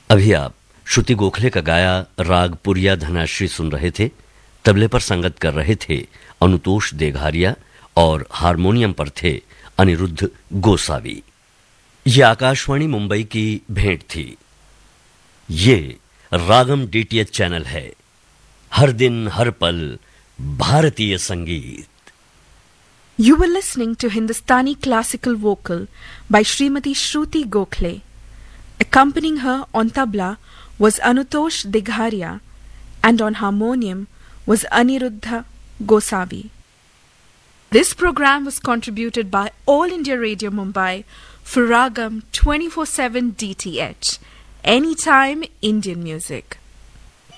अभी आप श्रुति गोखले का गाया राग पुरिया धनाश्री सुन रहे थे। तबले पर संगत कर रहे थे अनुतोष देघारिया और हारमोनियम पर थे अनिरुद्ध गोसावी। ये आकाशवाणी मुंबई की भेंट थी। ये रागम डीटीएच चैनल है। हर दिन हर पल भारतीय संगीत। You were listening to Hindustani classical vocal by Srimati Shruti Gokhale. Accompanying her on tabla was Anutosh Digharia and on harmonium was Aniruddha Gosavi. This program was contributed by All India Radio Mumbai for Ragam 24/7 DTH, Anytime Indian Music.